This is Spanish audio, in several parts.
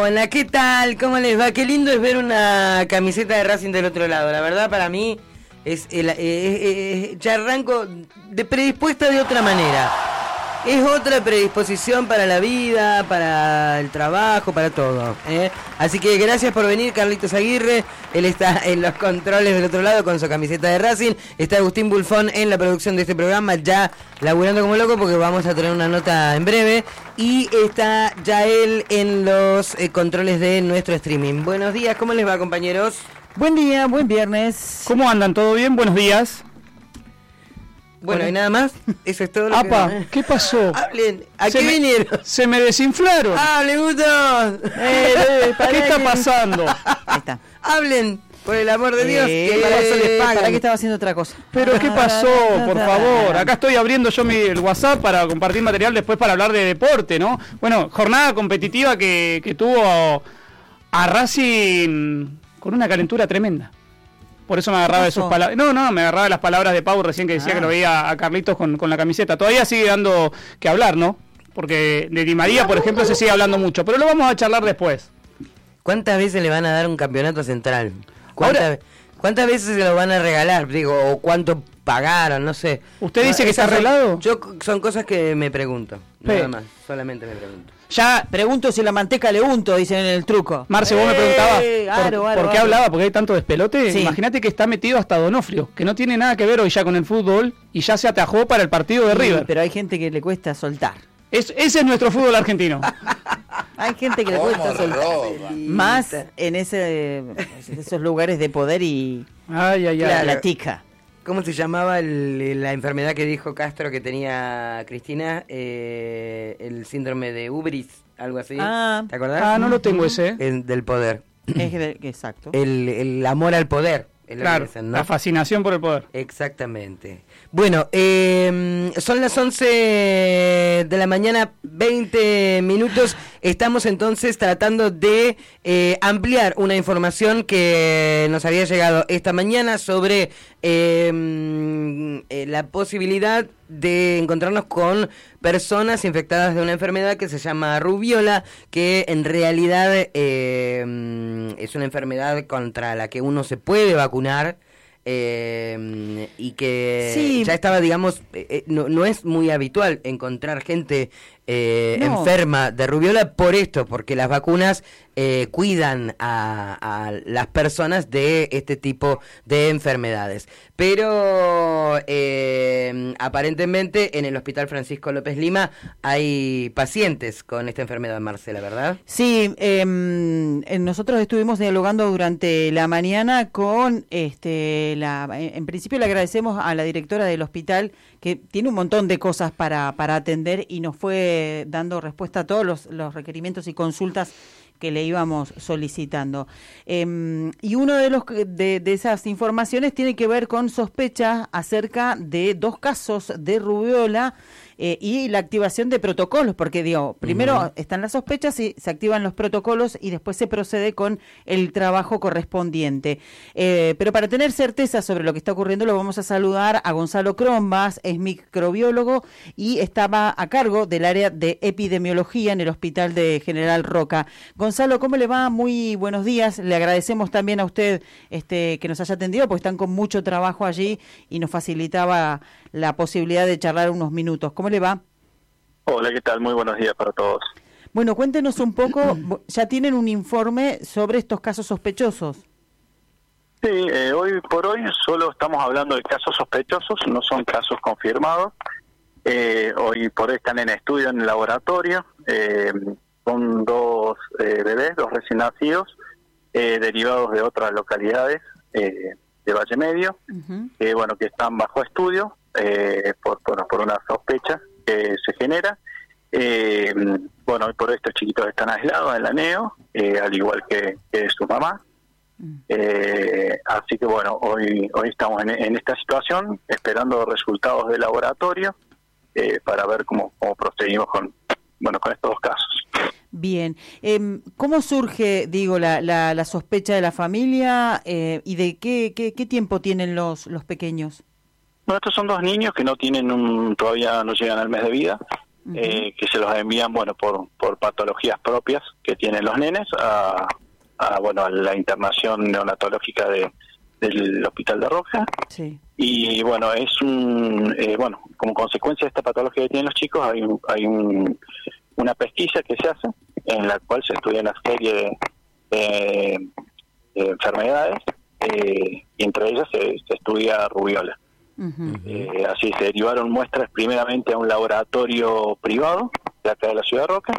Hola, ¿qué tal? ¿Cómo les va? Qué lindo es ver una camiseta de Racing del otro lado. La verdad, para mí, ya arranco predispuesta de otra manera. Es otra predisposición para la vida, para el trabajo, para todo, ¿eh? Así que gracias por venir, Carlitos Aguirre. Él está en los controles del otro lado con su camiseta de Racing. Está Agustín Bulfón en la producción de este programa, ya laburando como loco porque vamos a tener una nota en breve. Y está ya él en los controles de nuestro streaming. Buenos días, ¿cómo les va, compañeros? Buen día, buen viernes. ¿Cómo andan? ¿Todo bien? Buenos días. Bueno, ¿y nada más? Eso es todo lo Apa, que... ¿qué pasó? Hablen, ¿a qué vinieron? Se me desinflaron. ¡Hablen, Gusto! ¿Qué está pasando? Ahí está. ¡Hablen! Por el amor de Dios, que para eso les pagan. ¿Para qué estaba haciendo otra cosa? ¿Pero qué pasó? Por favor. Acá estoy abriendo yo el WhatsApp para compartir material después para hablar de deporte, ¿no? Bueno, jornada competitiva que tuvo a Racing con una calentura tremenda. Por eso me agarraba de sus palabras. No, me agarraba de las palabras de Pau recién que decía que lo veía a Carlitos con la camiseta. Todavía sigue dando que hablar, ¿no? Porque de Di María, por ejemplo, se sigue hablando mucho. Pero lo vamos a charlar después. ¿Cuántas veces le van a dar un campeonato central? ¿Cuántas veces se lo van a regalar? Digo, o cuánto pagaron, no sé. ¿Usted dice que está arreglado? Son cosas que me pregunto. Nada más, solamente me pregunto. Ya pregunto si la manteca le unto, dicen en el truco. Marce, vos me preguntabas ¿por qué hablaba? ¿Porque hay tanto despelote? Sí. Imagínate que está metido hasta Donofrio, que no tiene nada que ver hoy ya con el fútbol y ya se atajó para el partido de River. Pero hay gente que le cuesta soltar. Ese es nuestro fútbol argentino. Hay gente que le cuesta soltar. Más en esos lugares de poder y la tica. ¿Cómo se llamaba la enfermedad que dijo Castro que tenía Cristina? El síndrome de Ubris, algo así. ¿Te acordás? No lo tengo ese. Del poder. Exacto. El amor al poder. Claro, dicen, ¿no? La fascinación por el poder. Exactamente. Bueno, son las 11 de la mañana, 20 minutos. Estamos entonces tratando de ampliar una información que nos había llegado esta mañana sobre la posibilidad de encontrarnos con personas infectadas de una enfermedad que se llama rubiola, que en realidad es una enfermedad contra la que uno se puede vacunar. Y que sí, ya estaba, digamos, no es muy habitual encontrar gente enferma de rubiola porque las vacunas cuidan a las personas de este tipo de enfermedades. Pero aparentemente en el Hospital Francisco López Lima hay pacientes con esta enfermedad, Marcela, ¿verdad? Sí, nosotros estuvimos dialogando durante la mañana con en principio le agradecemos a la directora del hospital, que tiene un montón de cosas para atender y nos fue dando respuesta a todos los requerimientos y consultas que le íbamos solicitando. Y uno de esas informaciones tiene que ver con sospechas acerca de 2 casos de rubiola y la activación de protocolos, porque primero están las sospechas y se activan los protocolos y después se procede con el trabajo correspondiente. Pero para tener certeza sobre lo que está ocurriendo, lo vamos a saludar a Gonzalo Crombas, es microbiólogo y estaba a cargo del área de epidemiología en el Hospital de General Roca. Gonzalo, ¿cómo le va? Muy buenos días. Le agradecemos también a usted que nos haya atendido, porque están con mucho trabajo allí y nos facilitaba la posibilidad de charlar unos minutos. ¿Cómo le va? Hola, ¿qué tal? Muy buenos días para todos. Bueno, cuéntenos un poco, ¿ya tienen un informe sobre estos casos sospechosos? Sí, hoy por hoy solo estamos hablando de casos sospechosos, no son casos confirmados. Hoy por hoy están en estudio en el laboratorio, son 2 bebés, 2 recién nacidos, derivados de otras localidades de Valle Medio, que están bajo estudio por una sospecha que se genera. Por estos chiquitos están aislados en la NEO, al igual que su mamá. Así que hoy estamos en esta situación, esperando resultados del laboratorio para ver cómo procedimos con estos 2 casos. Bien, ¿cómo surge, la sospecha de la familia y de qué tiempo tienen los pequeños? Bueno, estos son 2 niños que no tienen todavía no llegan al mes de vida. que se los envían, bueno, por patologías propias que tienen los nenes a la internación neonatológica del Hospital de Roca. Sí. Y bueno, es como consecuencia de esta patología que tienen los chicos, hay una pesquisa que se hace en la cual se estudia una serie de enfermedades, y entre ellas se estudia rubiola. Así se derivaron muestras primeramente a un laboratorio privado de acá de la ciudad de Roca,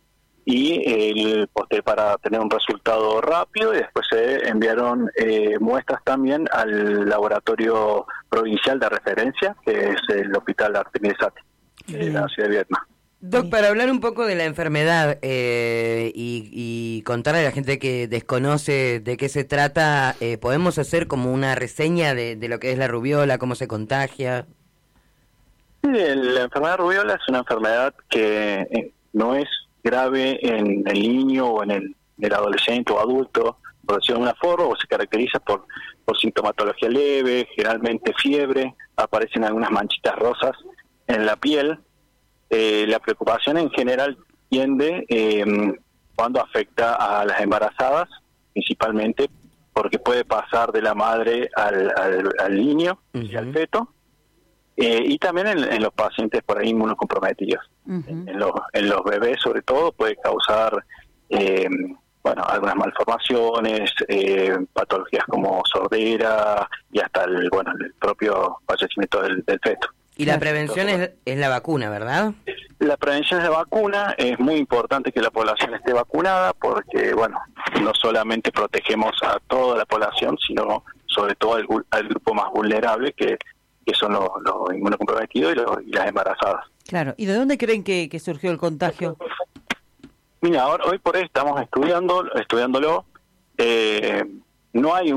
y para tener un resultado rápido, y después se enviaron muestras también al laboratorio provincial de referencia, que es el Hospital Artemio Sati, de la ciudad de Vietnam. Doc, para hablar un poco de la enfermedad y contarle a la gente que desconoce de qué se trata, ¿podemos hacer como una reseña de lo que es la rubiola, cómo se contagia? Sí, la enfermedad de rubiola es una enfermedad que no es grave en el niño o en el adolescente o adulto, por decirlo de una forma, o se caracteriza por sintomatología leve, generalmente fiebre, aparecen algunas manchitas rosas en la piel. La preocupación en general tiende cuando afecta a las embarazadas, principalmente porque puede pasar de la madre al niño y al feto, y también en los pacientes por ahí inmunocomprometidos. En los bebés sobre todo puede causar algunas malformaciones, patologías como sordera y hasta el propio fallecimiento del feto. Y la prevención es la vacuna, ¿verdad? La prevención es la vacuna. Es muy importante que la población esté vacunada porque, no solamente protegemos a toda la población, sino sobre todo al grupo más vulnerable, que son los inmunocomprometidos y las embarazadas. Claro. ¿Y de dónde creen que surgió el contagio? Mira, hoy por hoy estamos estudiándolo. No hay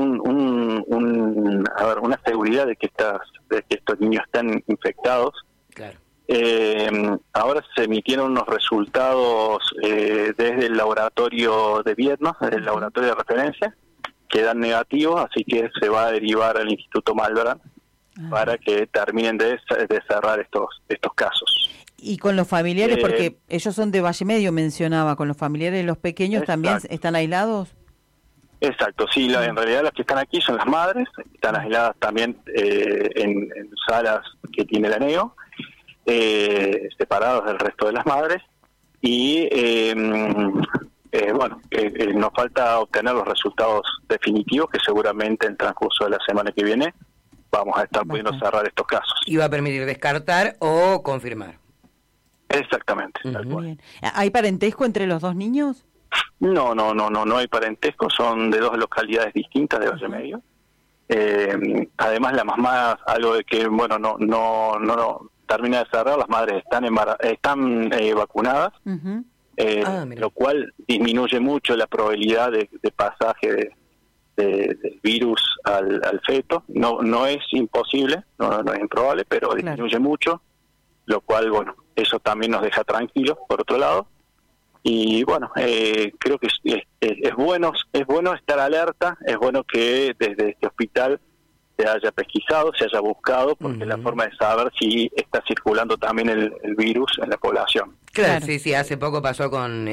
una seguridad de que estos niños están infectados. Claro. Ahora se emitieron unos resultados desde el laboratorio de Vietnam, desde el laboratorio de referencia, que dan negativos, así que se va a derivar al Instituto Malbrán para que terminen de cerrar estos casos. Y con los familiares, porque ellos son de Valle Medio, mencionaba, con los familiares de los pequeños. Exacto. ¿También están aislados? Exacto, sí, en realidad las que están aquí son las madres, están aisladas también en salas que tiene la NEO, separados del resto de las madres, y nos falta obtener los resultados definitivos, que seguramente en el transcurso de la semana que viene vamos a estar pudiendo cerrar estos casos. ¿Y va a permitir descartar o confirmar? Exactamente. Tal cual. Bien. ¿Hay parentesco entre los dos niños? No hay parentesco, son de dos localidades distintas de Valle Medio. Además, la mamá, algo de que, no termina de cerrar, las madres están vacunadas, lo cual disminuye mucho la probabilidad de pasaje del virus al feto. No es imposible, no es improbable, pero disminuye mucho, lo cual, eso también nos deja tranquilos, por otro lado. Y creo que es bueno estar alerta, es bueno que desde este hospital se haya pesquisado, se haya buscado, porque es la forma de saber si está circulando también el virus en la población. Claro, sí, hace poco pasó con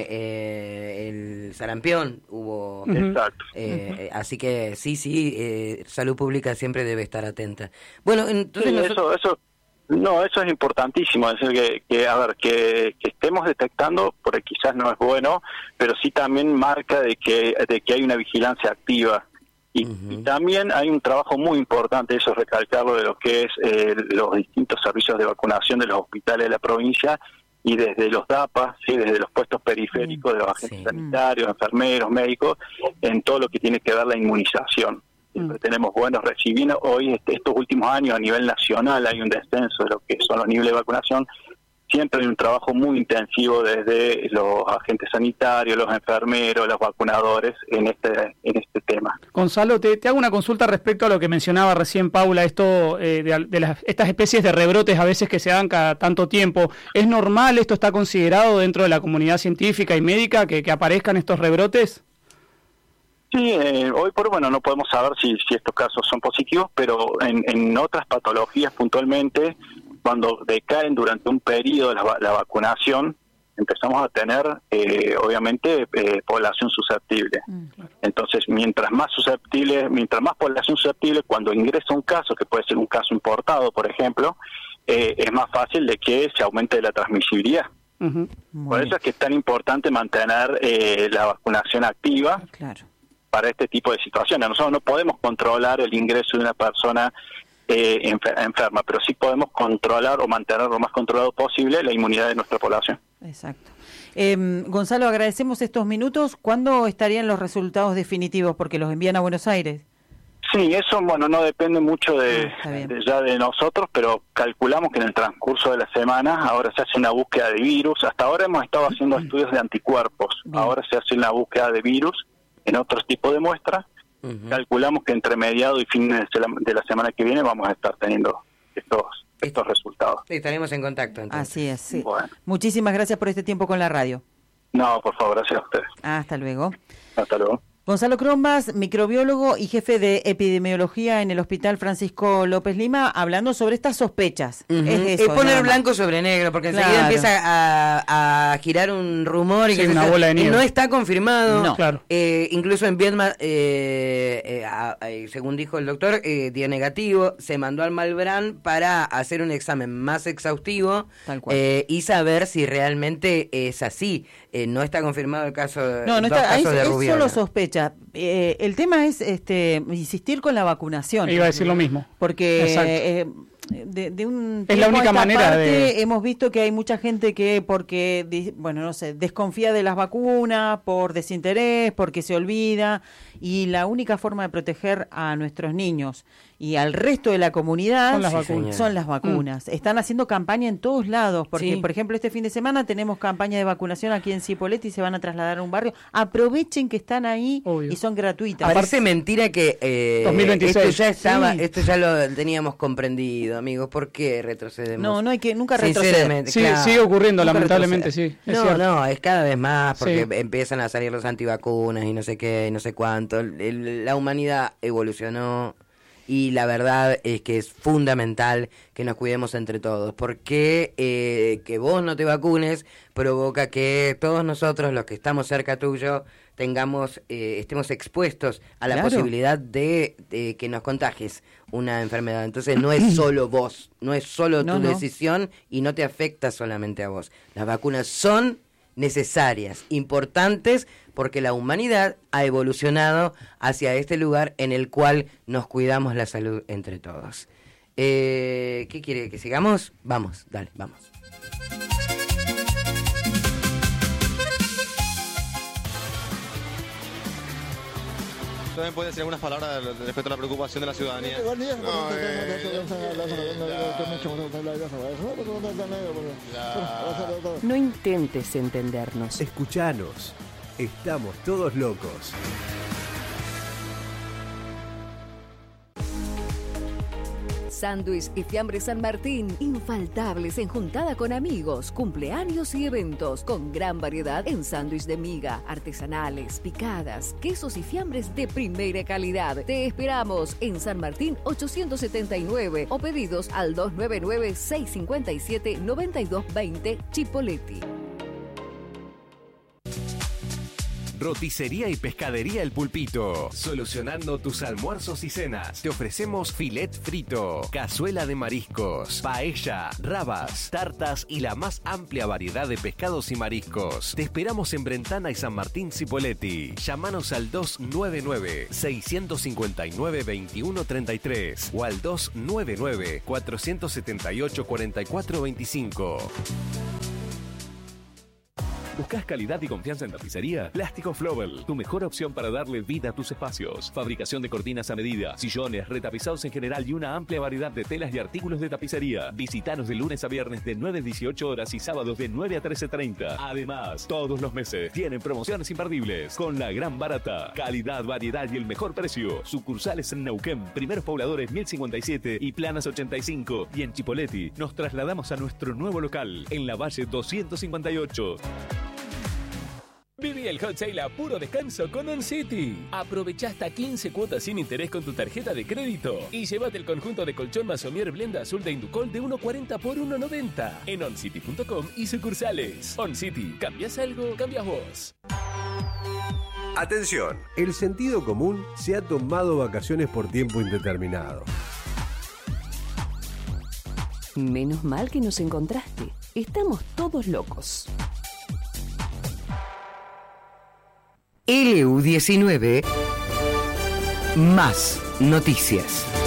el sarampión, hubo... Exacto. Así que sí, Salud Pública siempre debe estar atenta. Bueno, entonces... No, eso es importantísimo, es decir, que estemos detectando, porque quizás no es bueno, pero sí también marca de que hay una vigilancia activa. Y también hay un trabajo muy importante, eso es recalcarlo, de lo que es los distintos servicios de vacunación de los hospitales de la provincia, y desde los DAPA, ¿sí? Desde los puestos periféricos de los agentes sanitarios, enfermeros, médicos, en todo lo que tiene que ver la inmunización. Siempre tenemos buenos recibimientos. Hoy, estos últimos años, a nivel nacional, hay un descenso de lo que son los niveles de vacunación. Siempre hay un trabajo muy intensivo desde los agentes sanitarios, los enfermeros, los vacunadores en este tema. Gonzalo, te hago una consulta respecto a lo que mencionaba recién Paula, esto de estas especies de rebrotes a veces que se dan cada tanto tiempo. ¿Es normal, esto está considerado dentro de la comunidad científica y médica, que aparezcan estos rebrotes? Sí, hoy por hoy, no podemos saber si estos casos son positivos, pero en otras patologías puntualmente cuando decaen durante un periodo la vacunación, empezamos a tener, obviamente, población susceptible. Entonces, mientras más población susceptible, cuando ingresa un caso, que puede ser un caso importado, por ejemplo, es más fácil de que se aumente la transmisibilidad. Por eso es que es tan importante mantener la vacunación activa para este tipo de situaciones. Nosotros no podemos controlar el ingreso de una persona enferma, pero sí podemos controlar o mantener lo más controlado posible la inmunidad de nuestra población. Exacto. Gonzalo, agradecemos estos minutos. ¿Cuándo estarían los resultados definitivos? Porque los envían a Buenos Aires. Sí, eso, no depende mucho de nosotros, pero calculamos que en el transcurso de la semana ahora se hace una búsqueda de virus. Hasta ahora hemos estado haciendo estudios de anticuerpos. Ahora se hace una búsqueda de virus en otro tipo de muestras. Calculamos que entre mediados y fines de la semana que viene vamos a estar teniendo estos resultados. Estaremos en contacto, entonces. Así es, sí. Bueno. Muchísimas gracias por este tiempo con la radio. No, por favor, gracias a ustedes. Hasta luego. Hasta luego. Gonzalo Crombas, microbiólogo y jefe de epidemiología en el Hospital Francisco López Lima, hablando sobre estas sospechas. Es poner blanco sobre negro, porque enseguida empieza a girar un rumor y una bola de nieve. No está confirmado. No. Claro. Incluso en Vietnam, según dijo el doctor, dio negativo. Se mandó al Malbrán para hacer un examen más exhaustivo y saber si realmente es así. No está confirmado el caso de Rubiola. Es solo sospecha. El tema es insistir con la vacunación. Iba a decir lo mismo. Porque de un es la única manera de... hemos visto que hay mucha gente que desconfía de las vacunas por desinterés, porque se olvida, y la única forma de proteger a nuestros niños y al resto de la comunidad son las vacunas. Están haciendo campaña en todos lados, porque por ejemplo este fin de semana tenemos campaña de vacunación aquí en Cipolletti y se van a trasladar a un barrio. Aprovechen que están ahí y son gratuitas. Parece mentira que 2026. Esto ya lo teníamos comprendido, amigos. ¿Por qué retrocedemos? No hay que nunca retroceder. Sigue ocurriendo, lamentablemente, sí. Es cada vez más, porque empiezan a salir los antivacunas y no sé qué, y no sé cuánto. La humanidad evolucionó. Y la verdad es que es fundamental que nos cuidemos entre todos, porque que vos no te vacunes provoca que todos nosotros, los que estamos cerca tuyo, estemos expuestos a la posibilidad de que nos contagies una enfermedad. Entonces no es solo vos, no es solo tu decisión y no te afecta solamente a vos. Las vacunas son necesarias, importantes, porque la humanidad ha evolucionado hacia este lugar en el cual nos cuidamos la salud entre todos. ¿Qué quiere? ¿Que sigamos? Vamos, dale, vamos. ¿También puede decir algunas palabras respecto a la preocupación de la ciudadanía? No intentes entendernos. Escuchanos. Estamos todos locos. Sándwich y fiambre San Martín, infaltables en juntada con amigos, cumpleaños y eventos, con gran variedad en sándwich de miga, artesanales, picadas, quesos y fiambres de primera calidad. Te esperamos en San Martín 879 o pedidos al 299-657-9220 Chipolletti. Roticería y Pescadería El Pulpito. Solucionando tus almuerzos y cenas. Te ofrecemos filet frito, cazuela de mariscos, paella, rabas, tartas y la más amplia variedad de pescados y mariscos. Te esperamos en Brentana y San Martín Cipolletti. Llámanos al 299-659-2133 o al 299-478-4425. ¿Buscas calidad y confianza en tapicería? Plástico Flowell, tu mejor opción para darle vida a tus espacios. Fabricación de cortinas a medida, sillones, retapizados en general y una amplia variedad de telas y artículos de tapicería. Visítanos de lunes a viernes de 9 a 18 horas y sábados de 9 a 13:30. Además, todos los meses tienen promociones imperdibles con la gran barata. Calidad, variedad y el mejor precio. Sucursales en Neuquén, Primeros Pobladores 1057 y Planas 85. Y en Chipolletti nos trasladamos a nuestro nuevo local en la Valle 258. Viví el hot sale a puro descanso con OnCity. Aprovecha hasta 15 cuotas sin interés con tu tarjeta de crédito y llévate el conjunto de colchón Masomier Blenda Azul de Inducol de 1.40 por 1.90 en oncity.com y sucursales. OnCity, ¿cambias algo? Cambias vos. Atención, el sentido común se ha tomado vacaciones por tiempo indeterminado. Menos mal que nos encontraste. Estamos todos locos. LU19 más noticias.